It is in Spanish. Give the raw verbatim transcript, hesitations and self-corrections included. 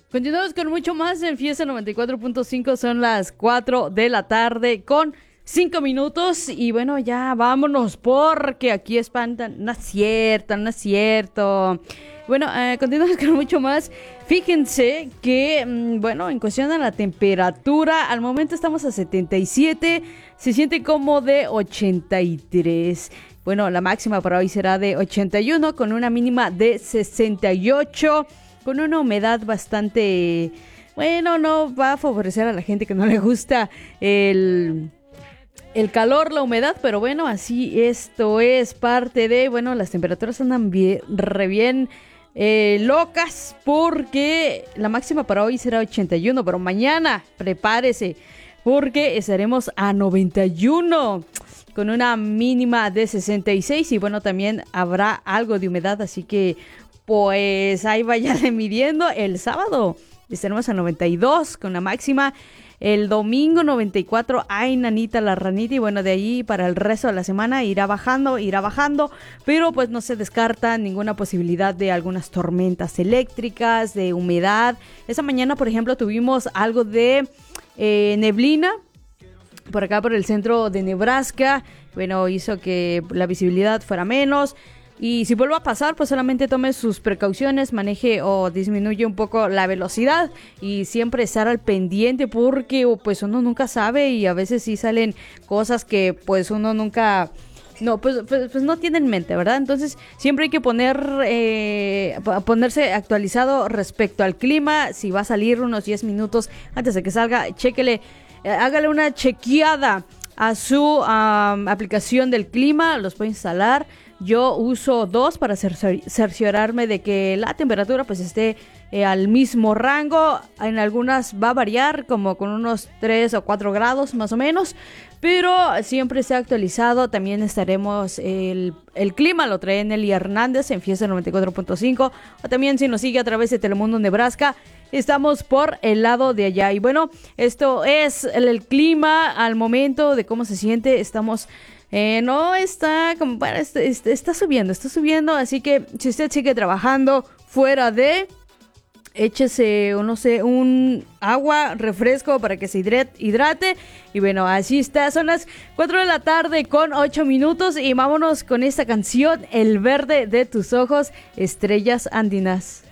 Continuamos con mucho más en Fiesta noventa y cuatro punto cinco. Son las cuatro de la tarde con cinco minutos. Y bueno, ya vámonos porque aquí espantan. No es cierto, no es cierto. Bueno, eh, continuamos con mucho más. Fíjense que, mmm, bueno, en cuestión de la temperatura, al momento estamos a setenta y siete. Se siente como de ochenta y tres. Bueno, la máxima para hoy será de ochenta y uno con una mínima de sesenta y ocho. Con una humedad bastante, bueno, no va a favorecer a la gente que no le gusta el, el calor, la humedad, pero bueno, así esto es parte de, bueno, las temperaturas andan bien, re bien eh, locas porque la máxima para hoy será ochenta y uno, pero mañana prepárese porque estaremos a noventa y uno con una mínima de sesenta y seis y bueno, también habrá algo de humedad, así que pues ahí vayan midiendo. El sábado estaremos a noventa y dos con la máxima. El domingo noventa y cuatro. Ay, nanita la ranita. Y bueno, de ahí para el resto de la semana irá bajando, irá bajando. Pero pues no se descarta ninguna posibilidad de algunas tormentas eléctricas, de humedad. Esa mañana, por ejemplo, tuvimos algo de eh, neblina por acá por el centro de Nebraska. Bueno, hizo que la visibilidad fuera menos. Y si vuelve a pasar, pues solamente tome sus precauciones, maneje o disminuye un poco la velocidad y siempre estar al pendiente porque pues uno nunca sabe y a veces sí salen cosas que pues uno nunca, no, pues, pues, pues no tiene en mente, ¿verdad? Entonces siempre hay que poner, eh, ponerse actualizado respecto al clima. Si va a salir unos diez minutos antes de que salga, chéquele, eh, hágale una chequeada a su um, aplicación del clima, los puede instalar. Yo uso dos para cerciorarme de que la temperatura pues esté eh, al mismo rango. En algunas va a variar como con unos tres o cuatro grados más o menos, pero siempre está actualizado. También estaremos, el, el clima lo trae Nelly Hernández en Fiesta noventa y cuatro punto cinco, o también si nos sigue a través de Telemundo Nebraska. Estamos por el lado de allá. Y bueno, esto es el, el clima al momento de cómo se siente. Estamos... Eh, no está como, bueno, está, está, está subiendo, está subiendo, así que si usted sigue trabajando fuera de, échese, no sé, un agua, refresco para que se hidrate, hidrate. Y bueno, así está, son las cuatro de la tarde con ocho minutos y vámonos con esta canción, El verde de tus ojos, Estrellas Andinas.